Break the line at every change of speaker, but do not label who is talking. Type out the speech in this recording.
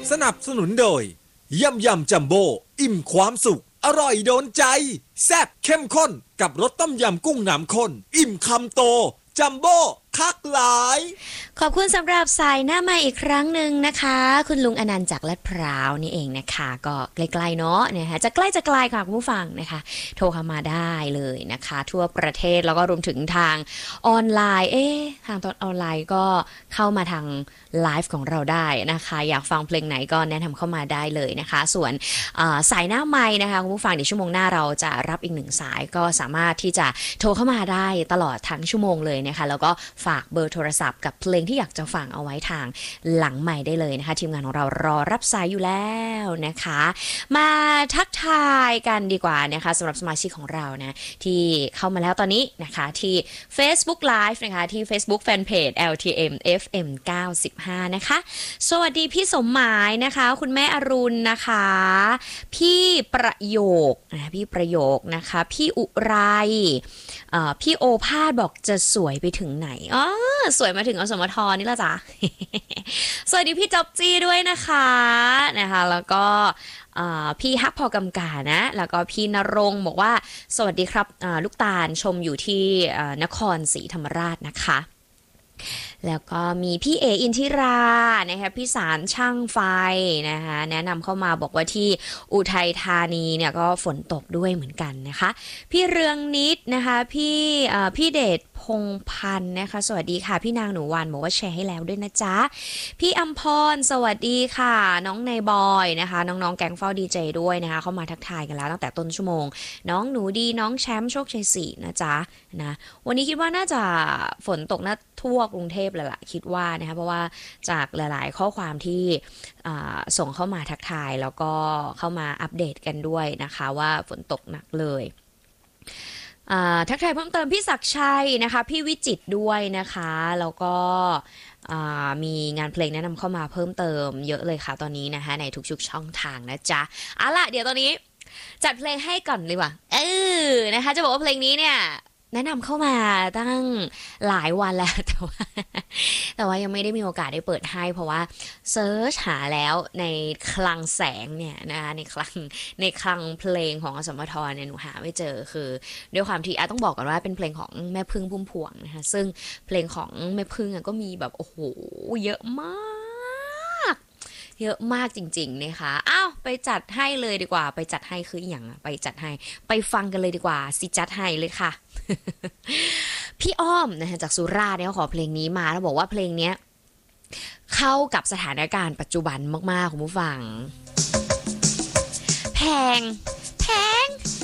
สนับสนุนโดยยำจัมโบ้อิ่มความสุขอร่อยโดนใจแซ่บเข้มข้นกับรสต้มยำกุ้งน้ำข้นอิ่มคำโตจัมโบ้คักหลาย
ขอบคุณสำหรับสายหน้ามาอีกครั้งหนึ่งนะคะคุณลุงอนันต์จากลาดพร้าวนี่เองนะคะก็ใกล้ๆเนาะนะคะจะใกล้จะไกลค่ะคุณผู้ฟังนะคะโทรเข้ามาได้เลยนะคะทั่วประเทศแล้วก็รวมถึงทางออนไลน์ทางตอนออนไลน์ก็เข้ามาทางไลฟ์ของเราได้นะคะอยากฟังเพลงไหนก็แนะนำเข้ามาได้เลยนะคะส่วนสายหน้าไมค์นะคะคุณผู้ฟังเดี๋ยวชั่วโมงหน้าเราจะรับอีกหนึ่งสายก็สามารถที่จะโทรเข้ามาได้ตลอดทั้งชั่วโมงเลยนะคะแล้วก็ฝากเบอร์โทรศัพท์กับเพลงที่อยากจะฟังเอาไว้ทางหลังใหม่ได้เลยนะคะทีมงานของเรารอรับสายอยู่แล้วนะคะมาทักทายกันดีกว่านะคะสำหรับสมาชิกของเรานะที่เข้ามาแล้วตอนนี้นะคะที่ Facebook Live นะคะที่ Facebook Fanpage LTM FM 95นะคะสวัสดีพี่สมหมายนะคะคุณแม่อรุณนะคะพี่ประโยคพี่ประโยคนะคะพี่อุไรพี่โอภาสบอกจะสวยไปถึงไหนสวยมาถึงอสมทนี่ละจ้ะ สวัสดีพี่จ๊อบจี้ด้วยนะคะแล้วก็พี่ฮักพอกำกานะแล้วก็พี่นรงค์บอกว่าสวัสดีครับลูกตาลชมอยู่ที่นครศรีธรรมราชนะคะแล้วก็มีพี่เออินทิรานะคะพี่สารช่างไฟนะคะแนะนำเข้ามาบอกว่าที่อุทัยธานีเนี่ยก็ฝนตกด้วยเหมือนกันนะคะพี่เรืองนิดนะคะพี่เดชพงพันธ์นะคะสวัสดีค่ะพี่นางหนูวันบอกว่าแชร์ให้แล้วด้วยนะจ๊ะพี่อัมพรสวัสดีค่ะน้องในบอยนะคะน้องๆแก๊งเฝ้าดีเจด้วยนะคะเข้ามาทักทายกันแล้วตั้งแต่ต้นชั่วโมงน้องหนูดีน้องแชมป์โชคชัย4นะจ๊ะนะวันนี้คิดว่าน่าจะฝนตกนะทั่วกรุงเทพเลยล่ะคิดว่านะคะเพราะว่าจากหลายๆข้อความที่ส่งเข้ามาทักทายแล้วก็เข้ามาอัปเดตกันด้วยนะคะว่าฝนตกหนักเลยทักทายเพิ่มเติมพี่ศักดิ์ชัยนะคะพี่วิจิตรด้วยนะคะแล้วก็มีงานเพลงแนะนำเข้ามาเพิ่มเติมเยอะเลยค่ะตอนนี้นะคะในทุกๆช่องทางนะจ๊ะเอาล่ะเดี๋ยวตอนนี้จัดเพลงให้ก่อนเลยว่ะนะคะจะบอกว่าเพลงนี้เนี่ยแนะนำเข้ามาตั้งหลายวันแล้วแต่ว่ายังไม่ได้มีโอกาสได้เปิดให้เพราะว่าเซิร์ชหาแล้วในคลังแสงเนี่ยนะคะในคลังเพลงของอสมทเนี่ยหนูหาไม่เจอคือด้วยความที่ต้องบอกก่อนว่าเป็นเพลงของแม่พึ่งพุ่มพวงนะคะซึ่งเพลงของแม่พึ่งก็มีแบบโอ้โหเยอะมากจริงๆนะคะอ้าวไปจัดให้เลยดีกว่าไปจัดให้คืออย่างไปจัดให้ไปฟังกันเลยดีกว่าสิจัดให้เลยค่ะ พี่อ้อมนะคะจากสุราษฎร์เนี่ยขอเพลงนี้มาแล้วบอกว่าเพลงนี้เข้ากับสถานการณ์ปัจจุบันมากๆคุณผู้ฟังแพง